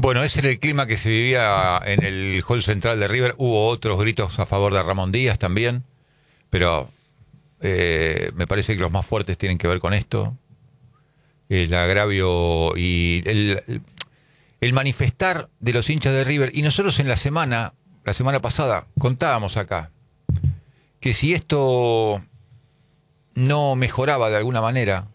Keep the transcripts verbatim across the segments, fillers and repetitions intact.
Bueno, ese era el clima que se vivía en el hall central de River. Hubo otros gritos a favor de Ramón Díaz también, pero eh, me parece que los más fuertes tienen que ver con esto. El agravio y el, el, el manifestar de los hinchas de River. Y nosotros en la semana, la semana pasada, contábamos acá que si esto no mejoraba de alguna manera,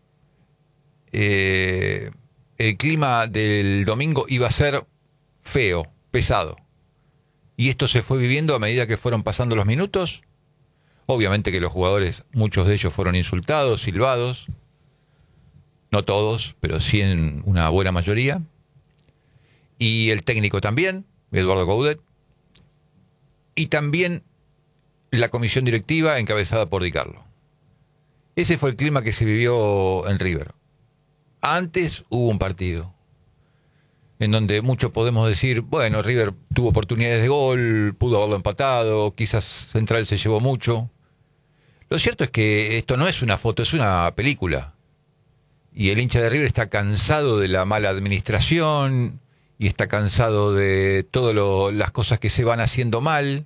eh, el clima del domingo iba a ser feo, pesado. Y esto se fue viviendo a medida que fueron pasando los minutos. Obviamente que los jugadores, muchos de ellos fueron insultados, silbados. No todos, pero sí en una buena mayoría. Y el técnico también, Eduardo Coudet. Y también la comisión directiva encabezada por Di Carlo. Ese fue el clima que se vivió en River. Antes hubo un partido en donde mucho podemos decir, bueno, River tuvo oportunidades de gol, pudo haberlo empatado, quizás Central se llevó mucho. Lo cierto es que esto no es una foto, es una película. Y el hincha de River está cansado de la mala administración y está cansado de todas las cosas que se van haciendo mal.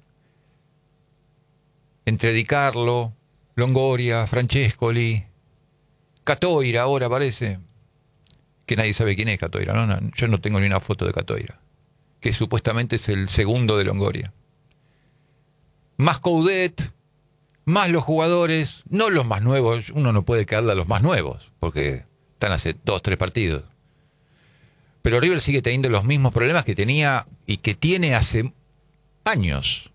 Entre Di Carlo, Longoria, Francescoli, Catoira ahora parece. Que nadie sabe quién es Catoira, ¿no? No, yo no tengo ni una foto de Catoira, que supuestamente es el segundo de Longoria. Más Coudet, más los jugadores, no los más nuevos, uno no puede caerle a los más nuevos, porque están hace dos, tres partidos. Pero River sigue teniendo los mismos problemas que tenía y que tiene hace años.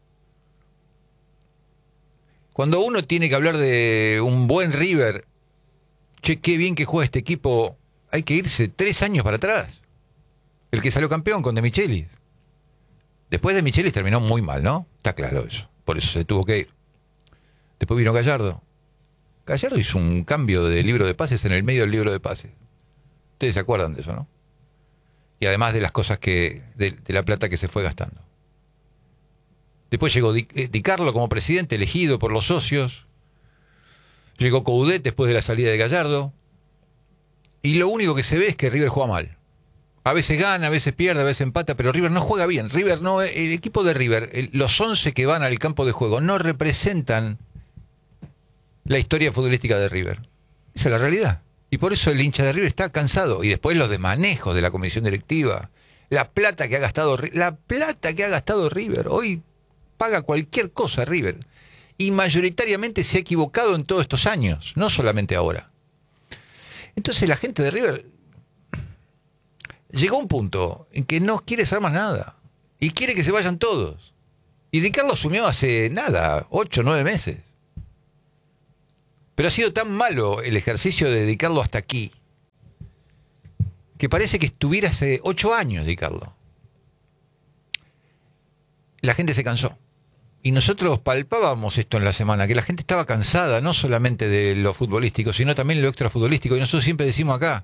Cuando uno tiene que hablar de un buen River, che, qué bien que juega este equipo, hay que irse tres años para atrás. El que salió campeón con De Michelis. Después De Michelis terminó muy mal, ¿no? Está claro eso. Por eso se tuvo que ir. Después vino Gallardo. Gallardo hizo un cambio de libro de pases en el medio del libro de pases. Ustedes se acuerdan de eso, ¿no? Y además de las cosas que... de, de la plata que se fue gastando. Después llegó Di, eh, Di Carlo como presidente, elegido por los socios. Llegó Coudet después de la salida de Gallardo. Y lo único que se ve es que River juega mal. A veces gana, a veces pierde, a veces empata, pero River no juega bien. River no, el equipo de River, el, los once que van al campo de juego no representan la historia futbolística de River. Esa es la realidad. Y por eso el hincha de River está cansado. Y después los de manejos de la comisión directiva. La plata que ha gastado, la plata que ha gastado River. Hoy paga cualquier cosa River. Y mayoritariamente se ha equivocado en todos estos años, no solamente ahora. Entonces la gente de River llegó a un punto en que no quiere saber más nada. Y quiere que se vayan todos. Y Di Carlo asumió hace nada, ocho, nueve meses. Pero ha sido tan malo el ejercicio de Di Carlo hasta aquí, que parece que estuviera hace ocho años Di Carlo. La gente se cansó. Y nosotros palpábamos esto en la semana, que la gente estaba cansada, no solamente de lo futbolístico, sino también de lo extrafutbolístico. Y nosotros siempre decimos acá,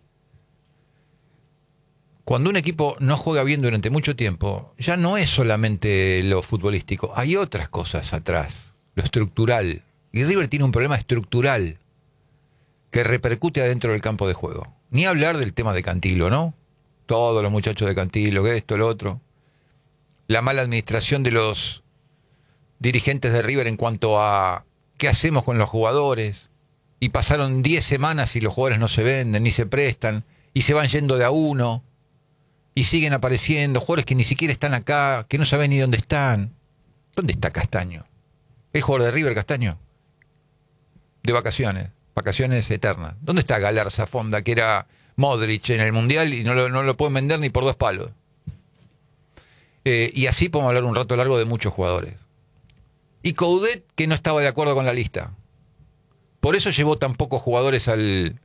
cuando un equipo no juega bien durante mucho tiempo, ya no es solamente lo futbolístico, hay otras cosas atrás, lo estructural. Y River tiene un problema estructural que repercute adentro del campo de juego. Ni hablar del tema de Cantilo, ¿no? Todos los muchachos de Cantilo, que esto, lo otro. La mala administración de los dirigentes de River en cuanto a qué hacemos con los jugadores. Y pasaron diez semanas y los jugadores no se venden, ni se prestan, y se van yendo de a uno, y siguen apareciendo jugadores que ni siquiera están acá, que no saben ni dónde están. ¿Dónde está Castaño? ¿Es jugador de River Castaño? De vacaciones, vacaciones eternas. ¿Dónde está Galarza Fonda, que era Modric en el Mundial y no lo, no lo pueden vender ni por dos palos? Eh, y así podemos hablar un rato largo de muchos jugadores. Y Coudet, que no estaba de acuerdo con la lista. Por eso llevó tan pocos jugadores al,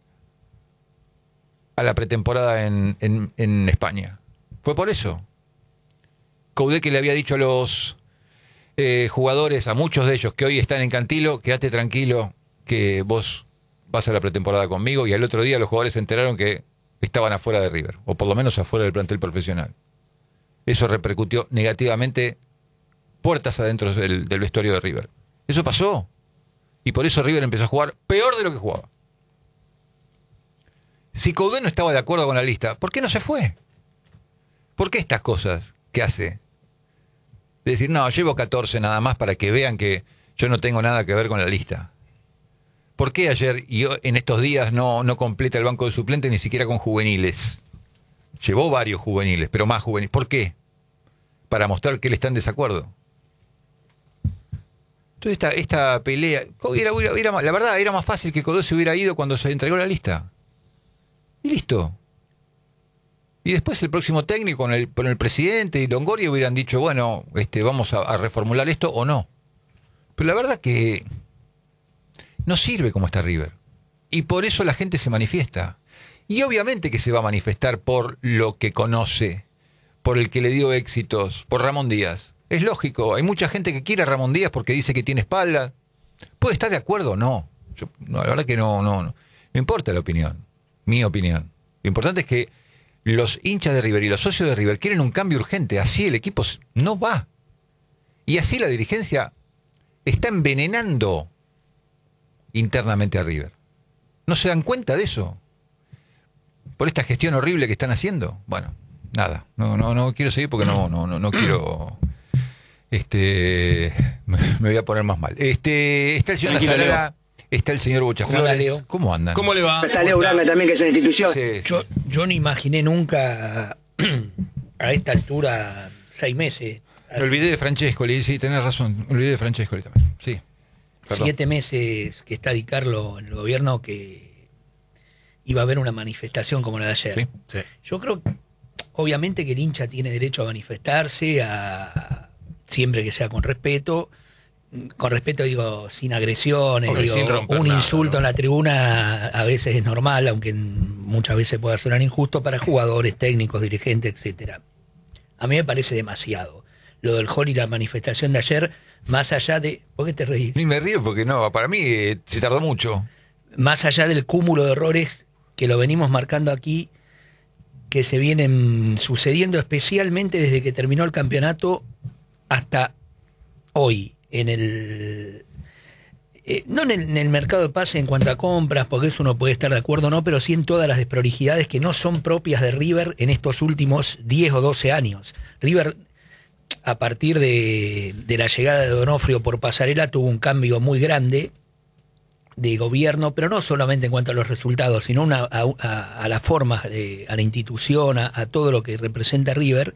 a la pretemporada en, en, en España. Fue por eso. Coudet, que le había dicho a los eh, jugadores, a muchos de ellos que hoy están en Cantilo, quédate tranquilo que vos vas a la pretemporada conmigo. Y al otro día los jugadores se enteraron que estaban afuera de River, o por lo menos afuera del plantel profesional. Eso repercutió negativamente puertas adentro del, del vestuario de River. Eso pasó. Y por eso River empezó a jugar peor de lo que jugaba. Si Coudet no estaba de acuerdo con la lista, ¿por qué no se fue? ¿Por qué estas cosas que hace? De decir, no, llevo catorce nada más para que vean que yo no tengo nada que ver con la lista. ¿Por qué ayer y en estos días no, no completa el banco de suplentes ni siquiera con juveniles? Llevó varios juveniles, pero más juveniles. ¿Por qué? Para mostrar que él está en desacuerdo. Entonces esta, esta pelea, era, era, era, la verdad, era más fácil que Codó se hubiera ido cuando se entregó la lista. Y listo. Y después el próximo técnico con el, con el presidente y Longoria hubieran dicho, bueno, este, vamos a, a reformular esto o no. Pero la verdad que no sirve como está River. Y por eso la gente se manifiesta. Y obviamente que se va a manifestar por lo que conoce, por el que le dio éxitos, por Ramón Díaz. Es lógico, hay mucha gente que quiere a Ramón Díaz porque dice que tiene espalda. ¿Puede estar de acuerdo o no? Yo, no? La verdad que no, no, no. No importa la opinión, mi opinión. Lo importante es que los hinchas de River y los socios de River quieren un cambio urgente. Así el equipo no va. Y así la dirigencia está envenenando internamente a River. ¿No se dan cuenta de eso? Por esta gestión horrible que están haciendo. Bueno, nada. No, no, no quiero seguir porque no, no, no, no quiero. Este, me voy a poner más mal. Este, está el señor Nazarela, está el señor Bochaflores. ¿Cómo andan? ¿Cómo le va? Está Leo Uranga también, que es una institución. Sí, sí. Yo, yo no imaginé nunca a esta altura seis meses. Me olvidé de Francescoli, sí, tenés razón. Me olvidé de Francescoli también. Sí. Perdón. Siete meses que está Di Carlo en el gobierno, que iba a haber una manifestación como la de ayer. Sí, sí. Yo creo, obviamente, que el hincha tiene derecho a manifestarse, a, siempre que sea con respeto. Con respeto digo, sin agresiones, okay, digo, sin un nada, insulto ¿no? En la tribuna a veces es normal, aunque muchas veces pueda sonar injusto para jugadores, técnicos, dirigentes, etcétera. A mí me parece demasiado. Lo del Hall y la manifestación de ayer, más allá de... ¿Por qué te reís? Ni me río porque no, para mí eh, se tardó mucho. Más allá del cúmulo de errores que lo venimos marcando aquí, que se vienen sucediendo especialmente desde que terminó el campeonato hasta hoy, en el... Eh, no en el, en el mercado de pases en cuanto a compras, porque eso uno puede estar de acuerdo o no, pero sí en todas las desprolijidades que no son propias de River en estos últimos diez o doce años. River, a partir de, de la llegada de Donofrio por Pasarela, tuvo un cambio muy grande de gobierno, pero no solamente en cuanto a los resultados, sino una, a, a, a las formas, de, a la institución, a, a todo lo que representa River,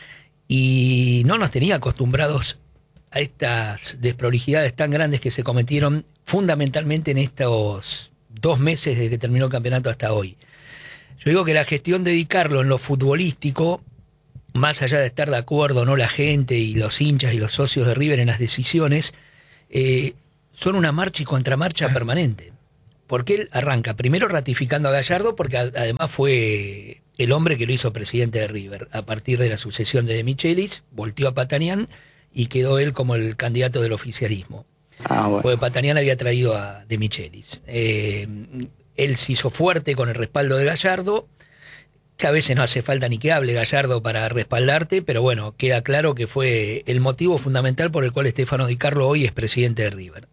y no nos tenía acostumbrados a estas desprolijidades tan grandes que se cometieron fundamentalmente en estos dos meses desde que terminó el campeonato hasta hoy. Yo digo que la gestión de Di Carlo en lo futbolístico, más allá de estar de acuerdo o no la gente y los hinchas y los socios de River en las decisiones, eh, son una marcha y contramarcha permanente. Porque él arranca primero ratificando a Gallardo, porque a, además fue el hombre que lo hizo presidente de River. A partir de la sucesión de De Michelis, volteó a Patanián y quedó él como el candidato del oficialismo. Ah, bueno. Porque Patanián había traído a De Michelis. Eh, él se hizo fuerte con el respaldo de Gallardo, que a veces no hace falta ni que hable Gallardo para respaldarte, pero bueno, queda claro que fue el motivo fundamental por el cual Stefano Di Carlo hoy es presidente de River.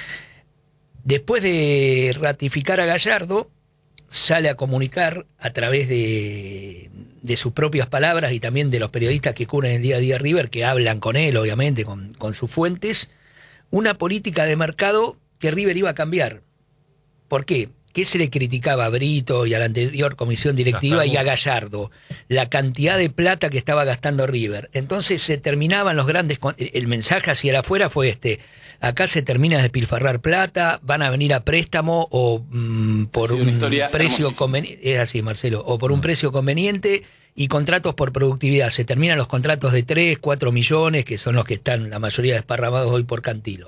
Después de ratificar a Gallardo, sale a comunicar a través de, de sus propias palabras y también de los periodistas que cubren el día a día River, que hablan con él, obviamente, con, con sus fuentes, una política de mercado que River iba a cambiar. ¿Por qué? ¿Qué se le criticaba a Brito y a la anterior comisión directiva y a Gallardo? La cantidad de plata que estaba gastando River. Entonces se terminaban los grandes... El mensaje hacia el afuera fue este: acá se termina de despilfarrar plata, van a venir a préstamo o mmm, por un precio conveniente. Es así, Marcelo. O por un precio conveniente y contratos por productividad. Se terminan los contratos de tres, cuatro millones, que son los que están la mayoría desparramados hoy por Cantilo.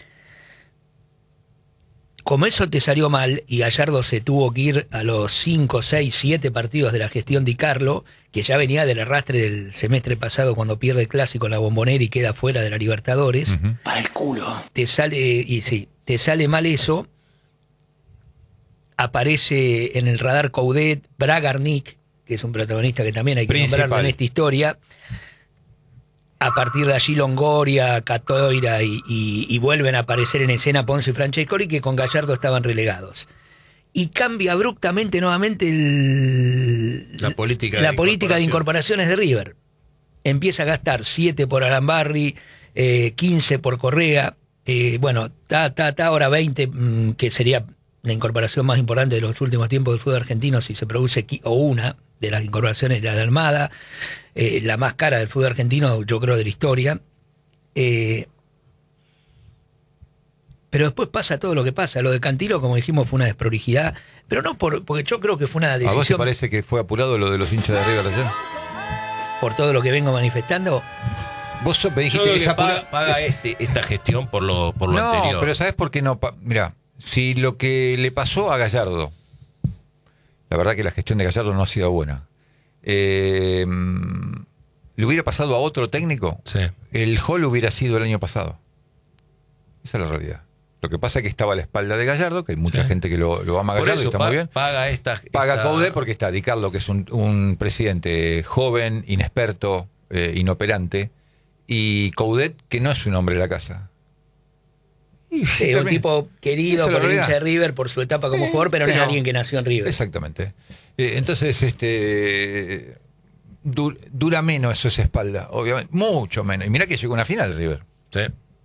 Como eso te salió mal y Gallardo se tuvo que ir a los cinco, seis, siete partidos de la gestión Di Carlo, que ya venía del arrastre del semestre pasado cuando pierde el clásico en la Bombonera y queda fuera de la Libertadores. Uh-huh. Para el culo. Te sale, y sí, te sale mal eso. Aparece en el radar Coudet, Bragarnik, que es un protagonista que también hay que Principal. nombrarlo en esta historia. A partir de allí Longoria, Catoira y, y, y vuelven a aparecer en escena Ponce y Francescoli, que con Gallardo estaban relegados. y cambia abruptamente nuevamente el, la política, la de, política incorporación. de incorporaciones de River. Empieza a gastar siete por Arambarri, eh, quince por Correa, eh, bueno, ta, ta, ta, ahora veinte, mmm, que sería la incorporación más importante de los últimos tiempos del fútbol argentino, si se produce, o una de las incorporaciones, la de Almada, eh, la más cara del fútbol argentino, yo creo, de la historia. Eh, pero después pasa todo lo que pasa. Lo de Cantilo, como dijimos, fue una desprolijidad, pero no por, porque yo creo que fue una decisión... ¿A vos te parece que fue apurado lo de los hinchas de River ayer? Por todo lo que vengo manifestando. Vos so- me dijiste Yo que creo esa que paga, apura- paga es- este, esta gestión por lo, por lo no, anterior. pero ¿sabés por qué no? Pa- Mirá, si lo que le pasó a Gallardo, la verdad que la gestión de Gallardo no ha sido buena, eh, le hubiera pasado a otro técnico, Sí. el Hall hubiera sido el año pasado. Esa es la realidad. Lo que pasa es que estaba a la espalda de Gallardo, que hay mucha Sí. gente que lo, lo ama a Por Gallardo y eso está pa- muy bien. paga esta... Paga esta- Coudet porque está Di Carlo, que es un, un presidente joven, inexperto, eh, inoperante, y Coudet, que no es un hombre de la casa. Y Sí, un termina. tipo querido Esa es la por el realidad. hincha de River, por su etapa como Eh, jugador, pero, no pero- es alguien que nació en River. Exactamente. Eh, entonces, este du- dura menos eso esa espalda, obviamente, mucho menos. Y mira que llegó a una final River. Sí.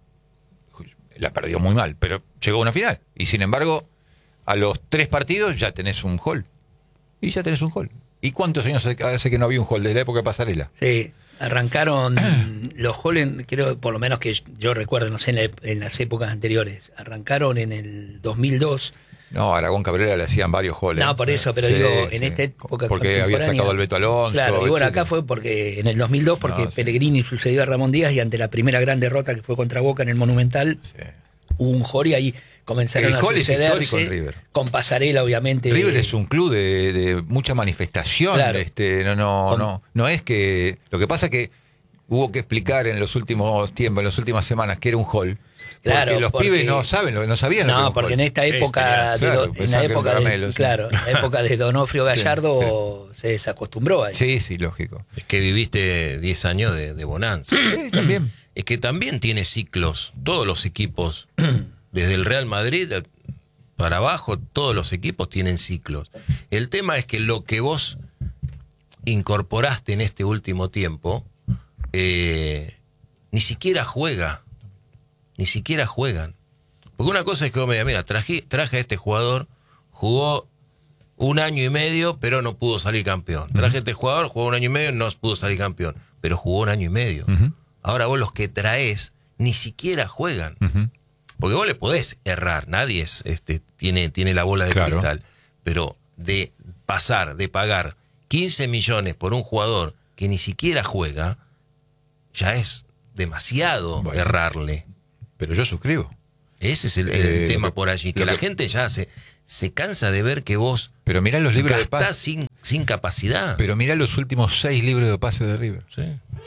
La perdió muy mal, pero llegó a una final. Y sin embargo, a los tres partidos ya tenés un gol. Y ya tenés un gol. ¿Y cuántos años hace que no había un gol? Desde la época de Pasarela. Sí, arrancaron los Holland, creo, por lo menos que yo recuerdo, no sé, en, la- en las épocas anteriores. Arrancaron en el dos mil dos. No, a Aragón Cabrera le hacían varios goles. No, por eso, pero Sí, digo, en sí. esta época Porque había contemporánea. sacado al Beto Alonso. Claro, y bueno, etcétera. acá fue porque en el dos mil dos, porque No, sí. Pellegrini sucedió a Ramón Díaz y ante la primera gran derrota que fue contra Boca en el Monumental, Sí. hubo un Hall y ahí comenzaron El a Hall es sucederse histórico en River. con Pasarela, obviamente. River es un club de, de mucha manifestación. Claro. Este, no, no, Con- no, no es que. Lo que pasa es que hubo que explicar en los últimos tiempos, en las últimas semanas, que era un hall. Claro, porque los porque- pibes no saben, lo- no sabían lo que era No, un porque hall. en esta época, Este, de, claro, Do- en pensaban la que era un época de, caramelo, sí. claro, en la época de Donofrio Sí, Gallardo se desacostumbró a eso. Sí, sí, lógico. Es que viviste diez años de, de bonanza. Sí, también. Es que también tiene ciclos. Todos los equipos, desde el Real Madrid para abajo, todos los equipos tienen ciclos. El tema es que lo que vos incorporaste en este último tiempo, eh, ni siquiera juega. Ni siquiera juegan. Porque una cosa es que vos me digas, mira, traje, traje a este jugador, jugó un año y medio, pero no pudo salir campeón. Traje a este jugador, jugó un año y medio, no pudo salir campeón, pero jugó un año y medio. Ujú. Ahora vos los que traes ni siquiera juegan. Ujú. Porque vos le podés errar, nadie es, este, tiene, tiene la bola de Claro. cristal. Pero de pasar, de pagar quince millones por un jugador que ni siquiera juega, ya es demasiado Bueno. errarle. Pero yo suscribo. Ese es el, el Eh, tema lo que- por allí, que lo la que- gente ya se, se cansa de ver que vos Pero mirá los libros de gastás pase. sin, sin capacidad. Pero mirá los últimos seis libros de pase de River. Sí.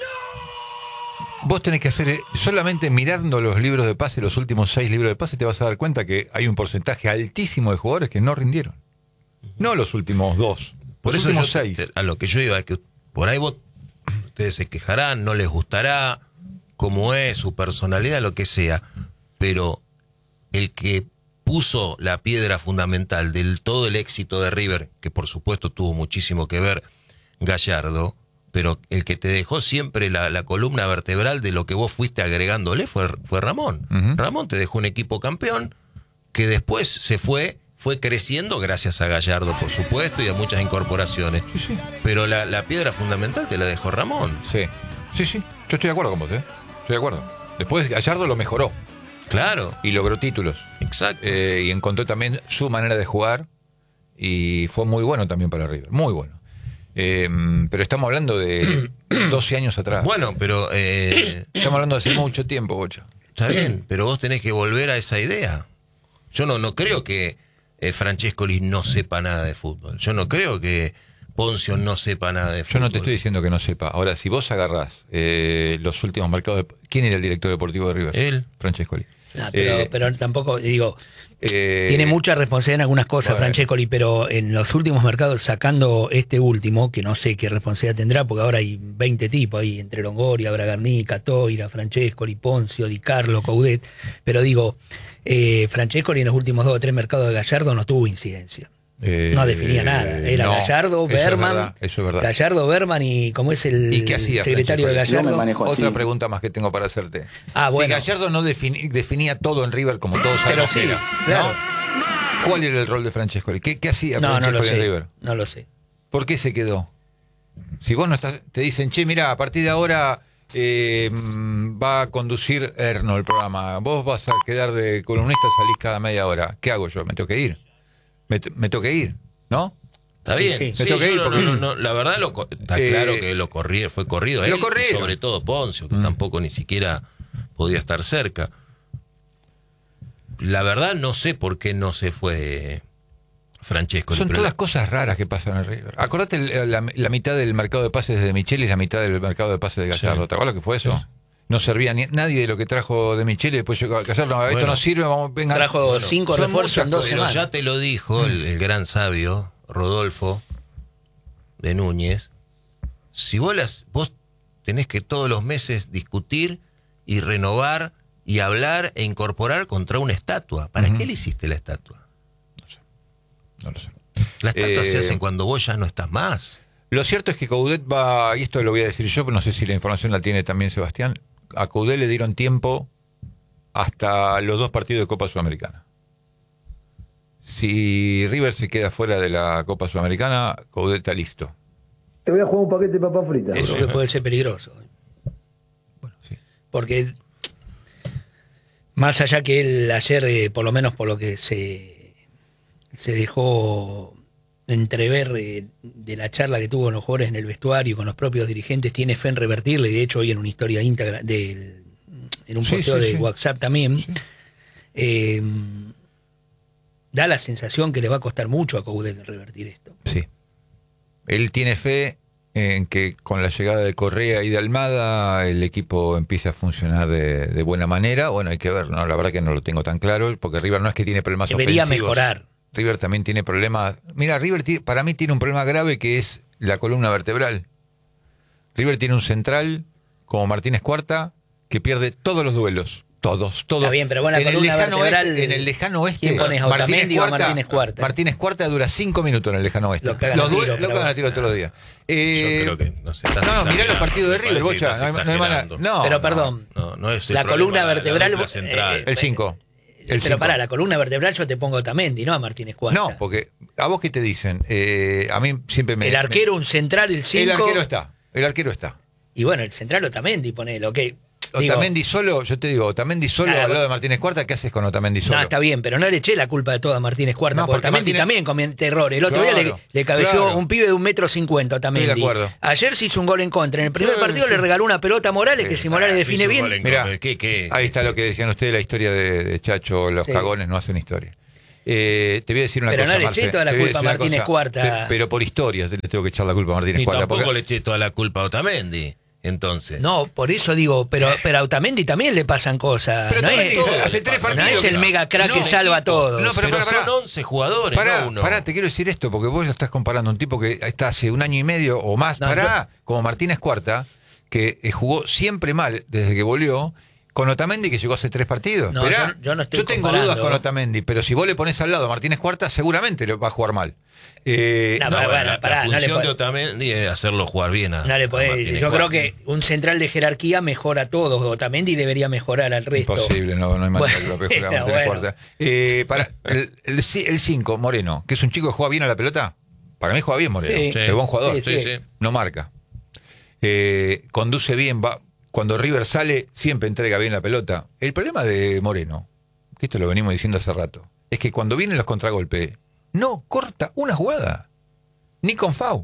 Vos tenés que hacer, eh, solamente mirando los libros de pase, los últimos seis libros de pase, te vas a dar cuenta que hay un porcentaje altísimo de jugadores que no rindieron. No los últimos dos, Por los eso yo últimos te- seis. te- a lo que yo iba, es que por ahí vos, ustedes se quejarán, no les gustará cómo es, su personalidad, lo que sea, pero el que puso la piedra fundamental del todo el éxito de River, que por supuesto tuvo muchísimo que ver Gallardo, pero el que te dejó siempre la, la columna vertebral de lo que vos fuiste agregándole fue, fue Ramón. Ujú. Ramón te dejó un equipo campeón que después se fue, fue creciendo gracias a Gallardo, por supuesto, y a muchas incorporaciones. Sí, sí. Pero la, la piedra fundamental te la dejó Ramón. Sí, sí, sí. Yo estoy de acuerdo con vos, ¿eh? Estoy de acuerdo. Después Gallardo lo mejoró Claro, y logró títulos. exacto. Eh, y encontró también su manera de jugar y fue muy bueno también para River. Muy bueno. Eh, pero estamos hablando de doce años atrás. Bueno, pero eh, Estamos hablando de hace mucho tiempo, Bocha. está bien, pero vos tenés que volver a esa idea. Yo no, no creo que eh, Francescoli no sepa nada de fútbol. Yo no creo que Poncio no sepa nada de Yo fútbol. no te estoy diciendo que no sepa. Ahora, si vos agarrás eh, los últimos mercados... De... ¿Quién era el director deportivo de River? Él. Francescoli. Nah, pero, Eh, pero tampoco, digo, eh, tiene mucha responsabilidad en algunas cosas, bueno. Francescoli, pero en los últimos mercados, sacando este último, que no sé qué responsabilidad tendrá, porque ahora hay veinte tipos ahí, entre Longoria, Bragarnica, Toira, Francescoli, Poncio, Di Carlo, Coudet, pero digo, eh, Francescoli en los últimos dos o tres mercados de Gallardo no tuvo incidencia. Eh, No definía nada. Era no, Gallardo, eso es Berman. verdad, eso es verdad. Gallardo, Berman y como es el ¿Y qué hacía secretario de Francescoli? No me Gallardo. manejo así. Otra pregunta más que tengo para hacerte. Ah, bueno. Si Gallardo no defini- definía todo en River como todos Pero sabemos sí, que era, claro. ¿no? ¿Cuál era el rol de Francescoli? ¿Qué, qué hacía No, no Francescoli lo en sé. River? No lo sé. ¿Por qué se quedó? Si vos no estás, te dicen, che, mira, a partir de ahora eh, mm, va a conducir Erno el programa. Vos vas a quedar de columnista, salís cada media hora. ¿Qué hago yo? Me tengo que ir. Me, me tengo que ir, ¿no? Está bien, Sí, sí, me tengo que yo ir no- porque- no- no- la verdad lo, co- está Eh, claro que lo corrí, fue corrido él, lo y corrieron. sobre todo Poncio, que Mm. tampoco ni siquiera podía estar cerca. La verdad no sé por qué no se fue Francescoli. Son pero todas la- cosas raras que pasan en River. Acordate el- la, la mitad del mercado de pases de Micheli y la mitad del mercado de pases de Gallardo. Sí. ¿Te acuerdas que fue eso? Sí. No servía ni, nadie de lo que trajo de Micheli, después llegó a Gallardo. No, esto Bueno. no sirve, vamos, venga. Trajo Bueno, cinco son refuerzos muchas en dos cosas. Pero semanas. ya te lo dijo el, el gran sabio Rodolfo de Núñez. Si vos, las, vos tenés que todos los meses discutir y renovar y hablar e incorporar contra una estatua. ¿Para Ujú. qué le hiciste la estatua? No lo sé. Las estatuas Eh, se hacen cuando vos ya no estás más. Lo cierto es que Coudet va, y esto lo voy a decir yo, pero no sé si la información la tiene también Sebastián. A Coudet le dieron tiempo hasta los dos partidos de Copa Sudamericana. Si River se queda fuera de la Copa Sudamericana, Coudet está listo. Te voy a jugar un paquete de papas fritas. Eso que puede ser peligroso. Bueno, sí. Porque más allá que él ayer, eh, por lo menos por lo que se, se dejó entrever eh, de la charla que tuvo con los jugadores en el vestuario y con los propios dirigentes, tiene fe en revertirle, y de hecho hoy en una historia íntegra, del, en un Sí, posteo sí, de sí. WhatsApp también, Sí. eh, da la sensación que le va a costar mucho a Coudet revertir esto. Sí. Él tiene fe en que con la llegada de Correa y de Almada el equipo empiece a funcionar de, de buena manera. Bueno, hay que ver, no, la verdad que no lo tengo tan claro, porque River no es que tiene problemas Debería ofensivos. mejorar. River también tiene problemas. Mira, River ti- para mí tiene un problema grave que es la columna vertebral. River tiene un central como Martínez Cuarta que pierde todos los duelos. Todos, todos. Está bien, pero vos en la en el columna lejano vertebral, oeste, en el lejano oeste, ¿quién pones, a Otamendi o a Martínez Cuarta? Martínez Cuarta dura cinco minutos en el lejano oeste. Lo cagan a Los due- tiro, lo pero cagan a bueno. tiro todos los días. Eh, Yo creo que no sé, estás no, no, mirá los exagerando. partidos de Me River, parece que Bocha. estás No, hay- no hay manera. exagerando. No, Pero no. perdón, No, no es el la problema, columna la- la vertebral, dupla central. eh, El cinco. El pero cinco. pará, la columna vertebral yo te pongo a Otamendi, no a Martínez Cuarta. No, porque a vos qué te dicen. Eh, a mí siempre me. el arquero, me- un central, el el cinco. arquero está. El arquero está. Y bueno, el central Otamendi, ponelo, ok. Digo, Otamendi solo, yo te digo, Otamendi solo Claro, al lado de Martínez Cuarta, ¿qué haces con Otamendi solo? no, está bien, pero no le eché la culpa de todo a Martínez Cuarta, No, porque porque Otamendi Martínez- también comete errores. El otro día Claro, le, le cabeció claro. un pibe de un metro cincuenta a Otamendi. Estoy de acuerdo. Ayer se hizo un gol en contra. En el primer Sí, partido sí. le regaló una pelota a Morales, Sí. que si Morales Ah, define hizo un bien. gol en Mirá, contra. ¿Qué, qué? Ahí está lo que decían ustedes, la historia de, de Chacho, los Sí. cagones no hacen historia. Eh, te voy a decir una Pero cosa, no le Marce, eché toda la te voy culpa a decir una Martínez cosa, Cuarta. pe- Pero por historias le tengo que echar la culpa a Martínez Ni Cuarta. tampoco porque- le eché toda la culpa a Otamendi, entonces. No, por eso digo, pero, pero a Otamendi también le pasan cosas. Pero no Otamendi es, hace tres no partidos es el que- mega crack No, que salva a todos. No, pero pero pará, son pará. once jugadores, Pará, no uno. pará, te quiero decir esto, porque vos lo estás comparando a un tipo que está hace un año y medio o más, No, pará, como Martínez Cuarta, que eh, jugó siempre mal desde que volvió, con Otamendi que llegó hace tres partidos. No, Esperá, yo- yo no estoy tengo comparando. dudas con Otamendi, pero si vos le pones al lado a Martínez Cuarta, seguramente le va a jugar mal. Eh, No, no, pero bueno, la, pará, la no le función pod- de Otamendi es hacerlo jugar bien a, No le a podés- Martínez yo creo Cuarta. que un central de jerarquía mejora a todos. Otamendi debería mejorar al resto. imposible, no, no hay manera Bueno, que lo mejore a Martínez bueno. Cuarta. Eh, para, el cinco, Moreno, que es un chico que juega bien a la pelota, para mí juega bien Moreno, Sí. es buen jugador, Sí, Sí, sí. no marca. Eh, conduce bien, va. Cuando River sale, siempre entrega bien la pelota. El problema de Moreno, que esto lo venimos diciendo hace rato, es que cuando vienen los contragolpes, no corta una jugada, ni con F A U.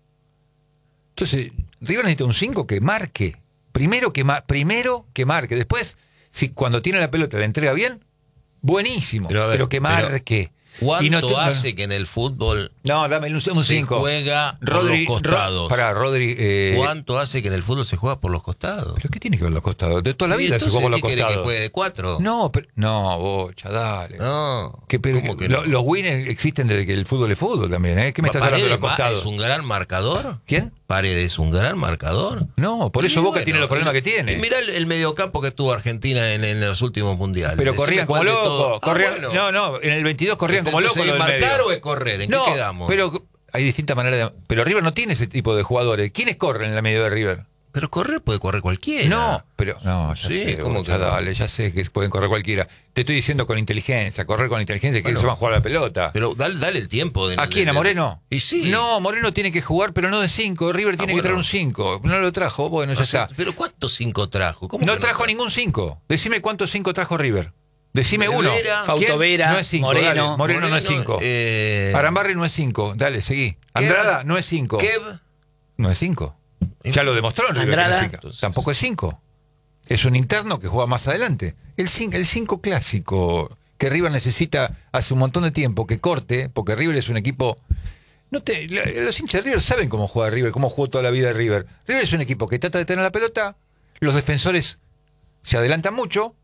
Entonces, River necesita un cinco que marque. Primero que, ma- primero que marque. Después, si cuando tiene la pelota la entrega bien, buenísimo. Pero Pero, a ver, que pero- marque. ¿Cuánto Y no te- hace que en el fútbol No, dame un se cinco. juega Rodri, por los costados? Ro- pará, Rodri. Eh, ¿Cuánto hace que en el fútbol se juega por los costados? ¿Pero qué tiene que ver los costados? De toda la ¿Y vida se entonces juega por los qué querés, costados. que juegue de cuatro? No, pero, no, bocha, dale. No, Que, pero, ¿cómo que lo- no? los winners existen desde que el fútbol es fútbol también, ¿eh? ¿Qué me estás hablando de los ¿Paredes costados? es un gran marcador? ¿Quién? ¿Paredes es un gran marcador? No, por eso Y Boca bueno, tiene los problemas que tiene. Mirá el, el mediocampo que tuvo Argentina en, en los últimos mundiales. Pero Decime corrían como cuál de locos. todo- Ah, corrían- bueno. No, no, en el veintidós corrían como Entonces, locos. los del ¿marcar medio. o es correr? ¿En no, qué quedamos? pero hay distintas maneras de... Pero River no tiene ese tipo de jugadores. ¿Quiénes corren en la medio de River? Pero correr puede correr cualquiera. No, pero... No, ya Sí, sé, ¿cómo bocha, que no? dale, ya sé que pueden correr cualquiera. Te estoy diciendo con inteligencia, correr con inteligencia, que Bueno. se van a jugar la pelota. Pero dale, dale el tiempo. De, ¿A quién? ¿A de- Moreno? Y sí. No, Moreno tiene que jugar, pero no de cinco. River tiene Ah, que traer bueno. un cinco. No lo trajo, bueno, ya O sea, está. pero ¿cuántos cinco trajo? ¿Cómo No que trajo ningún cinco. Decime cuántos cinco trajo River. Decime uno. Vera, Fausto ¿Quién? Vera, no es cinco, Moreno. dale. Moreno no es cinco. Eh, Arambarri no es cinco. Dale, seguí. Andrada no es cinco. Kev. No es cinco. Ya lo demostró en River. que no es Andrada. cinco. Tampoco es cinco. Es un interno que juega más adelante. El cinco, el cinco clásico que River necesita hace un montón de tiempo que corte, porque River es un equipo... No te, los hinchas de River saben cómo juega River, cómo jugó toda la vida River. River es un equipo que trata de tener la pelota, los defensores se adelantan mucho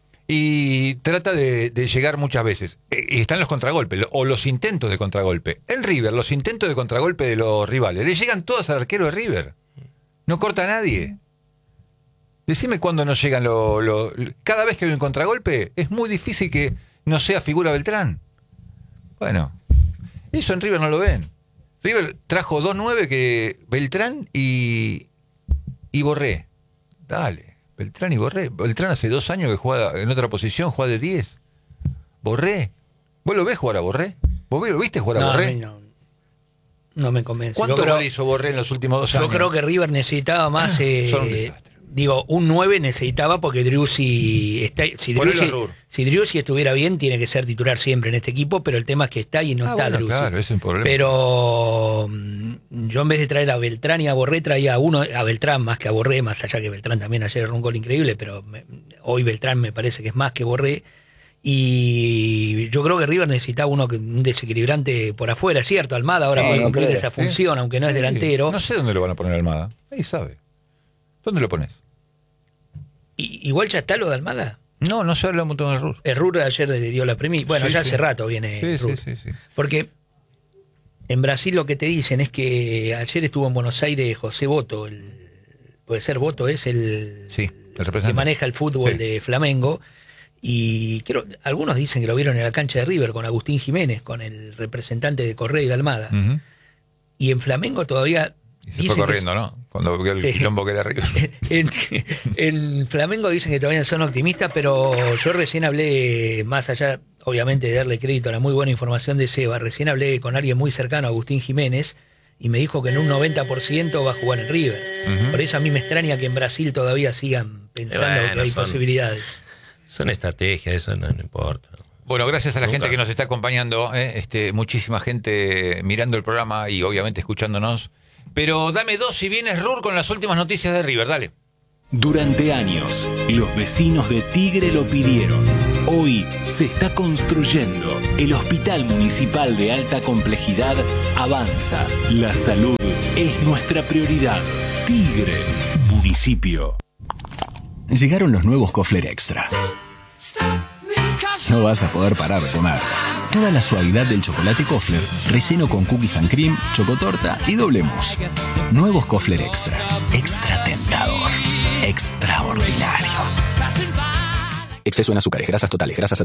y trata de, de llegar muchas veces. Y están los contragolpes, o los intentos de contragolpe. En River, los intentos de contragolpe de los rivales, le llegan todos al arquero de River. No corta a nadie. Decime cuándo no llegan los... Lo, cada vez que hay un contragolpe, es muy difícil que no sea figura Beltrán. Bueno, eso en River no lo ven. River trajo dos nueve que Beltrán y, y Borré. Dale, Beltrán y Borré. Beltrán hace dos años que juega en otra posición, juega de diez. Borré. ¿Vos lo ves jugar a Borré? ¿Vos lo viste jugar a No, a Borré? mí no, no me convence. ¿Cuánto Yo creo, gol hizo Borré en los últimos dos yo años? creo que River necesitaba más. Eh, Son un desastre. Digo, un nueve necesitaba porque Driussi está, si Ponelo Driussi, a Rur. si Driussi estuviera bien, tiene que ser titular siempre en este equipo, pero el tema es que está y no Ah, está bueno, Driussi. claro, ese es un problema. Pero mm, yo en vez de traer a Beltrán y a Borré, traía a uno, a Beltrán más que a Borré, más allá que Beltrán también ayer era un gol increíble, pero me- hoy Beltrán me parece que es más que Borré. Y yo creo que River necesitaba uno que, un desequilibrante por afuera, es cierto, Almada ahora Sí, puede no cumplir creo. esa función, aunque no es Sí, delantero. No sé dónde lo van a poner Almada. Ahí sabe. ¿Dónde lo pones? Y, igual ya está lo de Almada. No, no se habla un montón de Rur. El Rur ayer le dio la premisa. Bueno, Sí, ya sí. hace rato viene Sí, Rur. sí, sí, sí. Porque en Brasil lo que te dicen es que ayer estuvo en Buenos Aires José Boto, el, puede ser Boto, es el, Sí, el que representante. maneja el fútbol Sí. de Flamengo. Y creo, algunos dicen que lo vieron en la cancha de River con Agustín Jiménez, con el representante de Correa y de Almada. Ujú. Y en Flamengo todavía... Y se dicen fue que- corriendo, ¿no? Cuando vio el Sí. quilombo que era River. en, en Flamengo dicen que todavía son optimistas, pero yo recién hablé, más allá, obviamente, de darle crédito a la muy buena información de Seba, recién hablé con alguien muy cercano, Agustín Jiménez, y me dijo que en un noventa por ciento va a jugar en River. Ujú. Por eso a mí me extraña que en Brasil todavía sigan pensando Bueno, que hay son- posibilidades. Son estrategias, eso no, no importa. Bueno, gracias a la Nunca. gente que nos está acompañando, ¿eh? este, muchísima gente mirando el programa y obviamente escuchándonos. Pero dame dos si vienes Rur con las últimas noticias de River, dale. Durante años, los vecinos de Tigre lo pidieron. Hoy se está construyendo. El Hospital Municipal de Alta Complejidad avanza. La salud es nuestra prioridad. Tigre, municipio. Llegaron los nuevos Kofler Extra. No vas a poder parar de comer. Toda la suavidad del chocolate Kofler, relleno con cookies and cream, chocotorta y doble mousse. Nuevos Kofler Extra. Extra tentador. Extraordinario. Exceso en azúcares, grasas totales, grasas